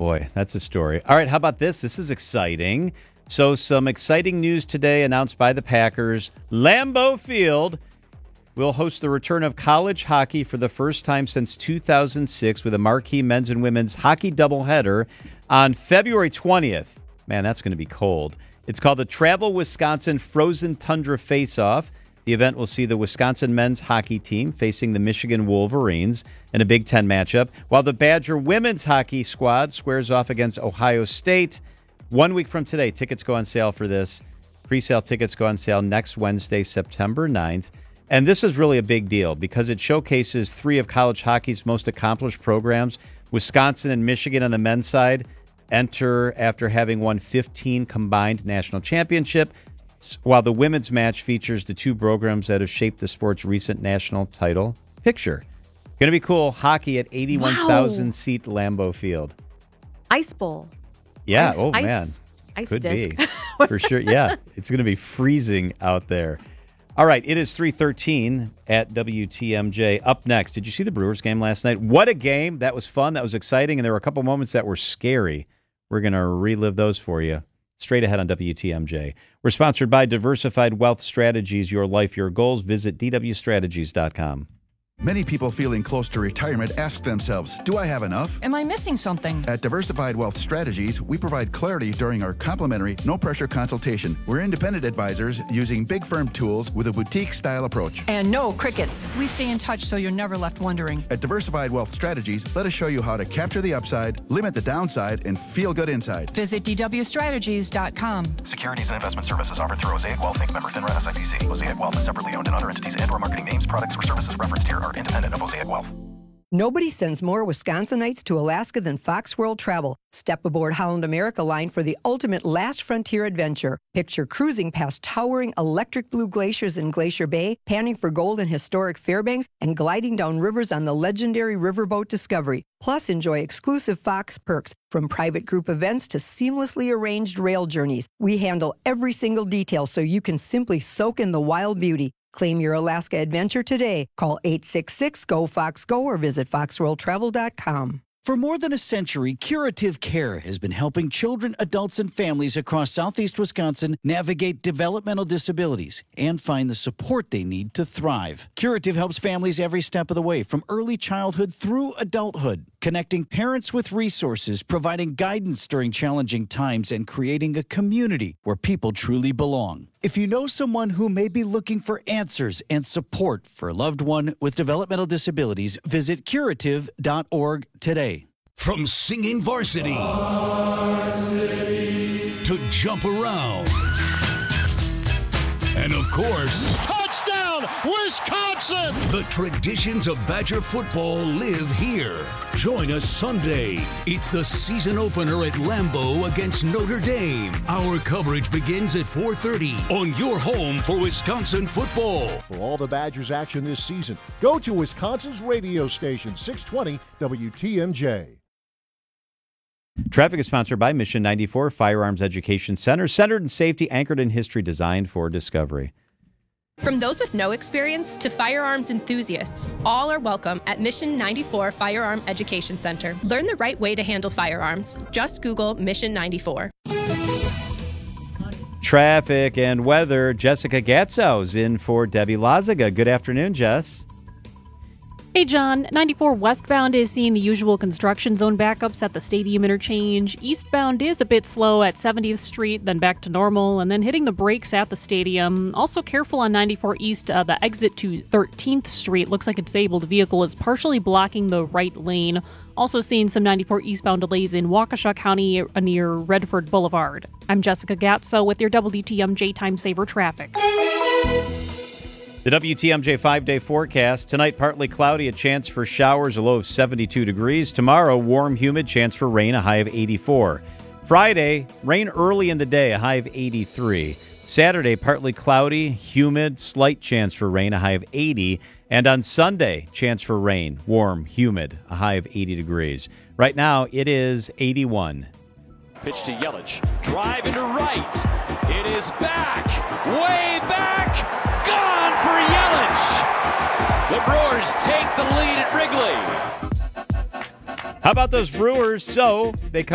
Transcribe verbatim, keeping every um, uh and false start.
boy, that's a story. All right, how about this? This is exciting. So some exciting news today announced by the Packers. Lambeau Field will host the return of college hockey for the first time since two thousand six with a marquee men's and women's hockey doubleheader on February twentieth. Man, that's going to be cold. It's called the Travel Wisconsin Frozen Tundra Face-Off. The event will see the Wisconsin men's hockey team facing the Michigan Wolverines in a Big Ten matchup, while the Badger women's hockey squad squares off against Ohio State. One week from today, tickets go on sale for this. Pre-sale tickets go on sale next Wednesday, September ninth. And this is really a big deal because it showcases three of college hockey's most accomplished programs. Wisconsin and Michigan on the men's side enter after having won fifteen combined national championships, while the women's match features the two programs that have shaped the sport's recent national title picture. Going to be cool. Hockey at eighty-one thousand wow. seat Lambeau Field. Ice Bowl. Yeah. Ice, oh, ice, man. Ice Could disc. be. For sure. Yeah. It's going to be freezing out there. All right. It is three thirteen at W T M J. Up next, did you see the Brewers game last night? What a game. That was fun. That was exciting. And there were a couple moments that were scary. We're going to relive those for you straight ahead on W T M J. We're sponsored by Diversified Wealth Strategies. Your life, your goals. Visit D W strategies dot com. Many people feeling close to retirement ask themselves, do I have enough? Am I missing something? At Diversified Wealth Strategies, we provide clarity during our complimentary, no-pressure consultation. We're independent advisors using big firm tools with a boutique-style approach. And no crickets. We stay in touch so you're never left wondering. At Diversified Wealth Strategies, let us show you how to capture the upside, limit the downside, and feel good inside. Visit D W strategies dot com. Securities and investment services offered through Mosaic Wealth, Incorporated. Member FINRA S I P C. Mosaic Wealth is separately owned, and other entities and or marketing names, products, or services referenced here are independent of Mosaic Wealth. Nobody sends more Wisconsinites to Alaska than Fox World Travel. Step aboard Holland America Line for the ultimate last frontier adventure. Picture cruising past towering electric blue glaciers in Glacier Bay, panning for gold in historic Fairbanks, and gliding down rivers on the legendary Riverboat Discovery. Plus, enjoy exclusive Fox perks, from private group events to seamlessly arranged rail journeys. We handle every single detail so you can simply soak in the wild beauty. Claim your Alaska adventure today. Call eight six six, G O, FOX, GO or visit fox world travel dot com. For more than a century, Curative Care has been helping children, adults, and families across southeast Wisconsin navigate developmental disabilities and find the support they need to thrive. Curative helps families every step of the way, from early childhood through adulthood, connecting parents with resources, providing guidance during challenging times, and creating a community where people truly belong. If you know someone who may be looking for answers and support for a loved one with developmental disabilities, visit curative dot org today. From singing varsity, varsity to jump around, and of course, touchdown, Wisconsin! The traditions of Badger football live here. Join us Sunday. It's the season opener at Lambeau against Notre Dame. Our coverage begins at four thirty on your home for Wisconsin football. For all the Badgers action this season, go to Wisconsin's radio station, six twenty W T M J. Traffic is sponsored by Mission ninety-four Firearms Education Center, centered in safety, anchored in history, designed for discovery. From those with no experience to firearms enthusiasts, all are welcome at Mission ninety-four Firearms Education Center. Learn the right way to handle firearms. Just Google Mission ninety-four. Traffic and weather. Jessica Gatzow's in for Debbie Lazaga. Good afternoon, Jess. Hey, John. ninety-four westbound is seeing the usual construction zone backups at the stadium interchange. Eastbound is a bit slow at seventieth Street, then back to normal, and then hitting the brakes at the stadium. Also careful on ninety-four East, uh, the exit to thirteenth Street. Looks like a disabled vehicle is partially blocking the right lane. Also seeing some ninety-four eastbound delays in Waukesha County near Redford Boulevard. I'm Jessica Gatso with your W T M J Time Saver Traffic. The W T M J five-day forecast. Tonight, partly cloudy, a chance for showers, a low of seventy-two degrees. Tomorrow, warm, humid, chance for rain, a high of eighty-four. Friday, rain early in the day, a high of eighty-three. Saturday, partly cloudy, humid, slight chance for rain, a high of eighty. And on Sunday, chance for rain, warm, humid, a high of eighty degrees. Right now, it is eighty-one. Pitch to Yelich. Drive into right. It is back. Way back. Gone for Yelich. The Brewers take the lead at Wrigley. How about those Brewers? So they come